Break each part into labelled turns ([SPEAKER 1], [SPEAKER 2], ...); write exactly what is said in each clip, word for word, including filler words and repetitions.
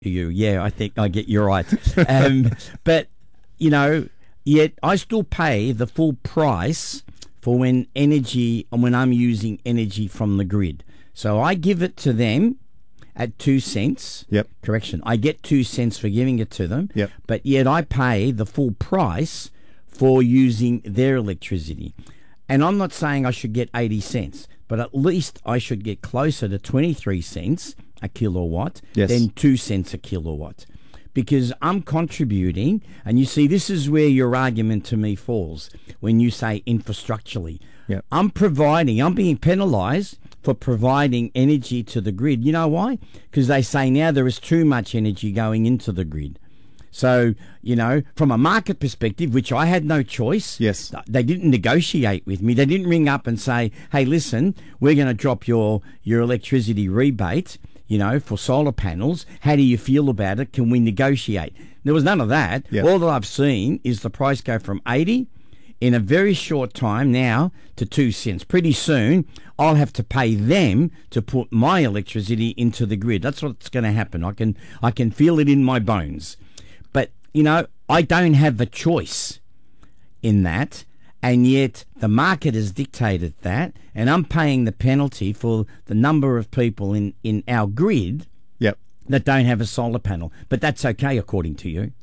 [SPEAKER 1] You, yeah, I think I get you right. Um, but, you know, yet I still pay the full price for when energy, when I'm using energy from the grid. So I give it to them at two cents.
[SPEAKER 2] Yep.
[SPEAKER 1] Correction. I get two cents for giving it to them.
[SPEAKER 2] Yep.
[SPEAKER 1] But yet I pay the full price for using their electricity. And I'm not saying I should get eighty cents, but at least I should get closer to twenty-three cents a kilowatt
[SPEAKER 2] yes.
[SPEAKER 1] than two cents a kilowatt. Because I'm contributing, and you see, this is where your argument to me falls when you say infrastructurally.
[SPEAKER 2] Yep.
[SPEAKER 1] I'm providing, I'm being penalised for providing energy to the grid. You know why? Because they say now there is too much energy going into the grid. So, you know, from a market perspective, which I had no choice.
[SPEAKER 2] Yes.
[SPEAKER 1] They didn't negotiate with me. They didn't ring up and say, hey, listen, we're going to drop your, your electricity rebate, you know, for solar panels. How do you feel about it? Can we negotiate? There was none of that.
[SPEAKER 2] Yep.
[SPEAKER 1] All that I've seen is the price go from eighty in a very short time now to two cents. Pretty soon, I'll have to pay them to put my electricity into the grid. That's what's going to happen. I can I can feel it in my bones. But, you know, I don't have a choice in that, and yet the market has dictated that, and I'm paying the penalty for the number of people in, in our grid
[SPEAKER 2] yep.
[SPEAKER 1] that don't have a solar panel. But that's okay, according to you.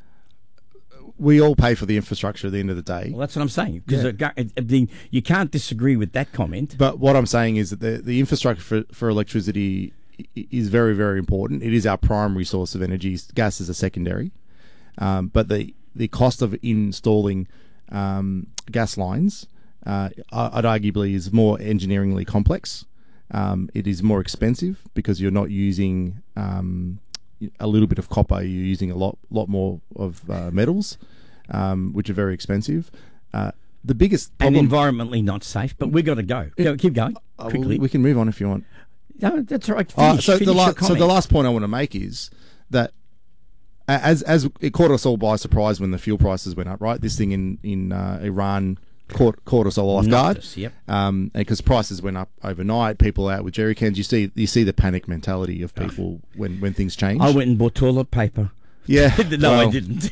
[SPEAKER 2] We all pay for the infrastructure at the end of the day.
[SPEAKER 1] Well, that's what I'm saying. Because
[SPEAKER 2] Yeah.
[SPEAKER 1] you can't disagree with that comment.
[SPEAKER 2] But what I'm saying is that the, the infrastructure for, for electricity is very, very important. It is our primary source of energy. Gas is a secondary. Um, but the, the cost of installing um, gas lines, uh, I'd arguably is more engineeringly complex. Um, it is more expensive because you're not using um, a little bit of copper. You're using a lot, lot more of uh, metals, um, which are very expensive. Uh, the biggest problem,
[SPEAKER 1] and environmentally not safe. But we've got to go. go keep going
[SPEAKER 2] uh,
[SPEAKER 1] quickly.
[SPEAKER 2] We can move on if you want.
[SPEAKER 1] No, that's all right.
[SPEAKER 2] Uh,
[SPEAKER 1] Finish,
[SPEAKER 2] so,
[SPEAKER 1] finish
[SPEAKER 2] the la-
[SPEAKER 1] your
[SPEAKER 2] so
[SPEAKER 1] comment.
[SPEAKER 2] the last point I want to make is that as as it caught us all by surprise when the fuel prices went up, right? This thing in in uh, Iran caught caught us all off guard.
[SPEAKER 1] Us, yep.
[SPEAKER 2] Um, because prices went up overnight. People out with jerry cans. You see you see the panic mentality of people oh. when when things change.
[SPEAKER 1] I went and bought toilet paper.
[SPEAKER 2] Yeah,
[SPEAKER 1] no,
[SPEAKER 2] well,
[SPEAKER 1] I didn't.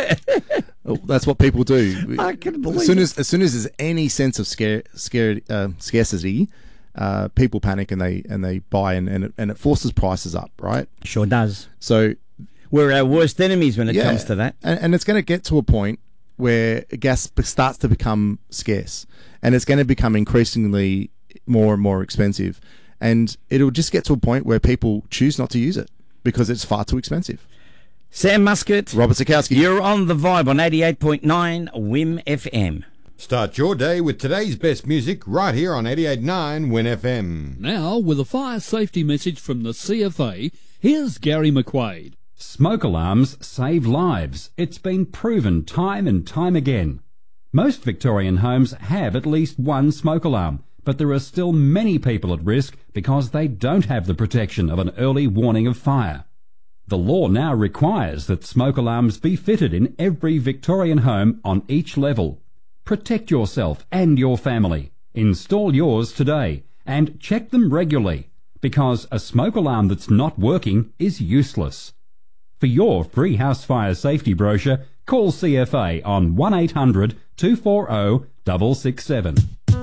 [SPEAKER 2] well, that's what people do.
[SPEAKER 1] I couldn't believe
[SPEAKER 2] as soon
[SPEAKER 1] it.
[SPEAKER 2] as as soon as there's any sense of scare, scare uh, scarcity, uh, people panic and they and they buy and and it, and it forces prices up, right?
[SPEAKER 1] Sure does.
[SPEAKER 2] So
[SPEAKER 1] we're our worst enemies when it
[SPEAKER 2] yeah,
[SPEAKER 1] comes to that,
[SPEAKER 2] and, and it's going to get to a point where gas starts to become scarce, and it's going to become increasingly more and more expensive, and it'll just get to a point where people choose not to use it because it's far too expensive.
[SPEAKER 1] Sam Muscat,
[SPEAKER 2] Robert Sikowski.
[SPEAKER 1] You're on the Vibe on eighty-eight point nine W I M F M.
[SPEAKER 3] Start your day with today's best music right here on eighty-eight point nine W I N F M.
[SPEAKER 4] Now, with a fire safety message from the C F A, here's Gary McQuaid.
[SPEAKER 5] Smoke alarms save lives. It's been proven time and time again. Most Victorian homes have at least one smoke alarm, but there are still many people at risk because they don't have the protection of an early warning of fire. The law now requires that smoke alarms be fitted in every Victorian home on each level. Protect yourself and your family. Install yours today and check them regularly, because a smoke alarm that's not working is useless. For your free house fire safety brochure, call C F A on one eight hundred two four zero six six seven.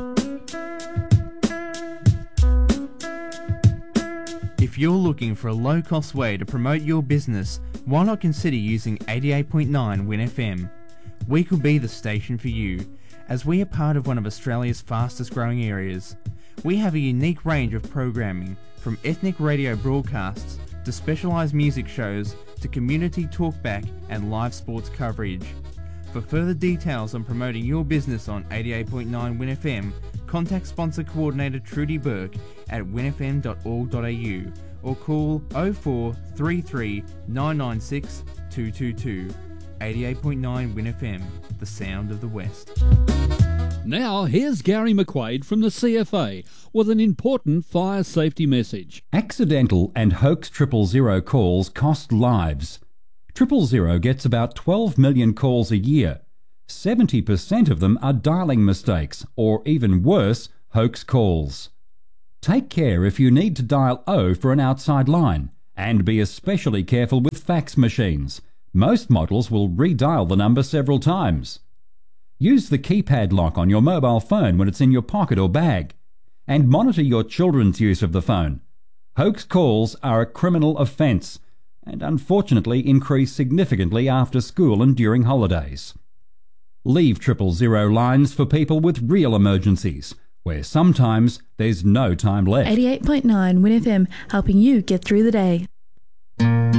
[SPEAKER 6] If you're looking for a low-cost way to promote your business, why not consider using eighty-eight point nine W I N F M? We could be the station for you, as we are part of one of Australia's fastest growing areas. We have a unique range of programming, from ethnic radio broadcasts to specialised music shows to community talkback and live sports coverage. For further details on promoting your business on eighty-eight point nine W I N F M, contact sponsor coordinator Trudy Burke at win f m dot org dot a u or call oh four three three nine nine six two two two. eighty-eight point nine W I N F M, the sound of the West.
[SPEAKER 4] Now, here's Gary McQuaid from the C F A with an important fire safety message.
[SPEAKER 5] Accidental and hoax triple zero calls cost lives. Triple zero gets about twelve million calls a year. seventy percent of them are dialing mistakes, or even worse, hoax calls. Take care if you need to dial O for an outside line, And be especially careful with fax machines. Most models will redial the number several times. Use the keypad lock on your mobile phone when it's in your pocket or bag. And monitor your children's use of the phone. Hoax calls are a criminal offence and unfortunately increase significantly after school and during holidays. Leave triple zero lines for people with real emergencies, where sometimes there's no time left.
[SPEAKER 7] eighty-eight point nine Win F M, helping you get through the day.